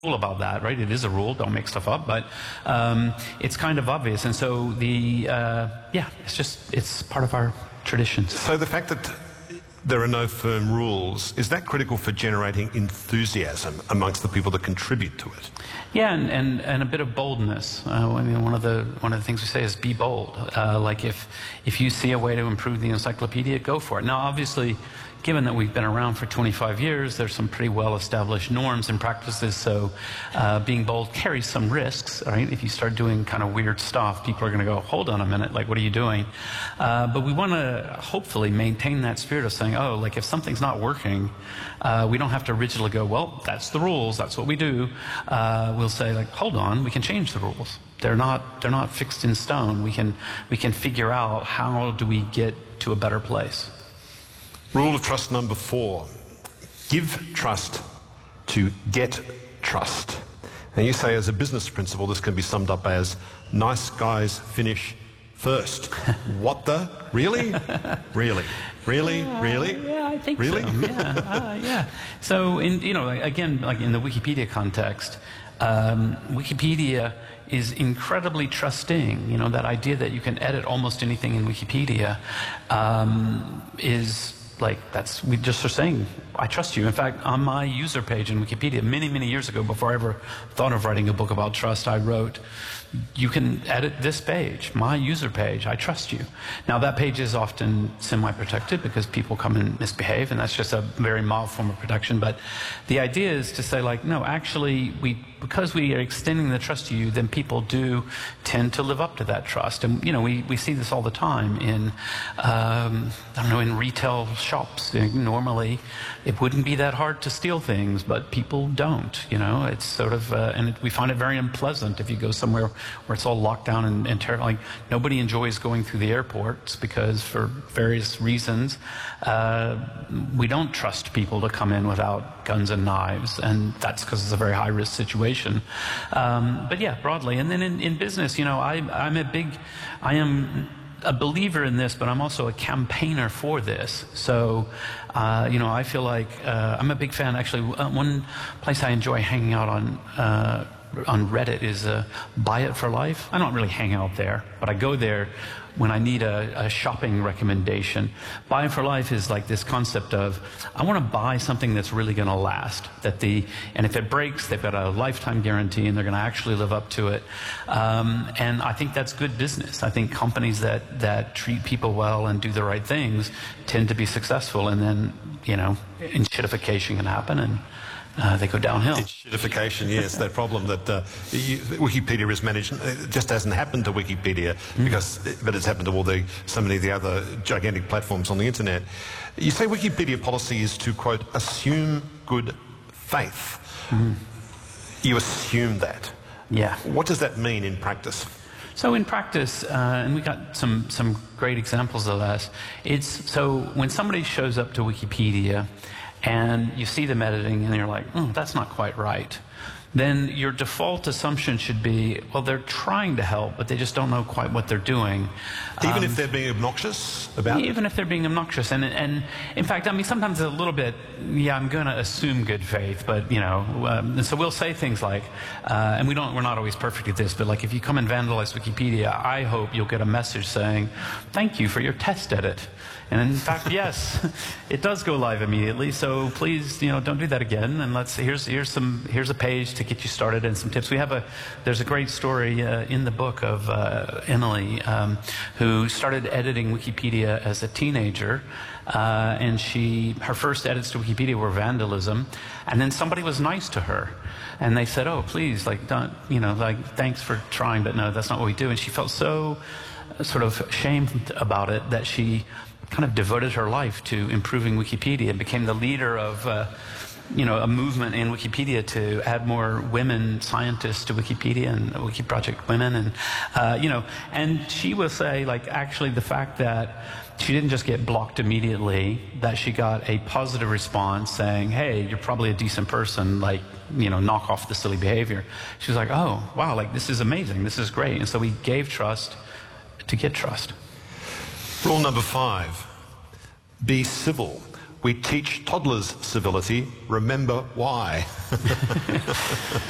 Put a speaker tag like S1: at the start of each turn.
S1: rule about that, right? It is a rule, don't make stuff up, but it's kind of obvious. And so yeah, it's part of our traditions.
S2: So the fact that there are no firm rules, is that critical for generating enthusiasm amongst the people that contribute to it?
S1: Yeah, and a bit of boldness. I mean, one of the things we say is be bold. Like if you see a way to improve the encyclopedia, go for it. Now, obviously, given that we've been around for 25 years, there's some pretty well-established norms and practices, so being bold carries some risks, right? If you start doing kind of weird stuff, people are going to go, hold on a minute, like, what are you doing? But we want to hopefully maintain that spirit of saying, oh, like, if something's not working, we don't have to rigidly go, well, that's the rules, that's what we do. We'll say, like, hold on, we can change the rules. They're not fixed in stone. We can figure out how do we get to a better place.
S2: Rule of trust number 4, give trust to get trust. And you say as a business principle, this can be summed up as nice guys finish first. What the? Really? Really? Really? Really?
S1: Yeah, I think
S2: really?
S1: So. Yeah, yeah. So, again, like in the Wikipedia context, Wikipedia is incredibly trusting. That idea that you can edit almost anything in Wikipedia is like, we just are saying, I trust you. In fact, on my user page in Wikipedia, many, many years ago, before I ever thought of writing a book about trust, I wrote, you can edit this page, my user page, I trust you. Now, that page is often semi-protected because people come and misbehave, and that's just a very mild form of protection. But the idea is to say, like, no, actually, because we are extending the trust to you, then people do tend to live up to that trust. And, we see this all the time in, in retail shops. Normally, it wouldn't be that hard to steal things, but people don't, It's sort of, we find it very unpleasant if you go somewhere where it's all locked down and terrible. Like, nobody enjoys going through the airports because for various reasons, we don't trust people to come in without guns and knives, and that's because it's a very high-risk situation. But yeah, broadly. And then in business, I am a believer in this, but I'm also a campaigner for this. So, I feel like I'm a big fan. Actually, one place I enjoy hanging out on Reddit is Buy It for Life. I don't really hang out there, but I go there when I need a shopping recommendation. Buy It for Life is like this concept of, I want to buy something that's really going to last. And if it breaks, they've got a lifetime guarantee, and they're going to actually live up to it. And I think that's good business. I think companies that treat people well and do the right things tend to be successful, and then, enshittification can happen, and they go downhill.
S2: Shitification, yes, that problem that Wikipedia is managed. It just hasn't happened to Wikipedia, but it's happened to so many of the other gigantic platforms on the internet. You say Wikipedia policy is to, quote, assume good faith. You assume that.
S1: Yeah.
S2: What does that mean in practice?
S1: So in practice, and we got some great examples of that, so when somebody shows up to Wikipedia and you see them editing and you're like, that's not quite right, then your default assumption should be, well, they're trying to help, but they just don't know quite what they're doing.
S2: Even if they're being obnoxious about it?
S1: Even if they're being obnoxious. And in fact, sometimes a little bit, I'm going to assume good faith, but, and so we'll say things like, and we're not always perfect at this, but like, if you come and vandalize Wikipedia, I hope you'll get a message saying, thank you for your test edit. And in fact, yes, it does go live immediately. So please, don't do that again. And here's a page to get you started and some tips. There's a great story in the book of Emily, who started editing Wikipedia as a teenager, and her first edits to Wikipedia were vandalism, and then somebody was nice to her. And they said, oh, please, don't, thanks for trying, but no, that's not what we do. And she felt so sort of shamed about it that she kind of devoted her life to improving Wikipedia and became the leader of a movement in Wikipedia to add more women scientists to Wikipedia and Wiki Project Women, and and she will say, like, actually the fact that she didn't just get blocked immediately, that she got a positive response saying, hey, you're probably a decent person, like, knock off the silly behavior. She was like, oh, wow, like, this is amazing, this is great. And so we gave trust to get trust.
S2: Rule number 5, be civil. We teach toddlers civility. Remember why.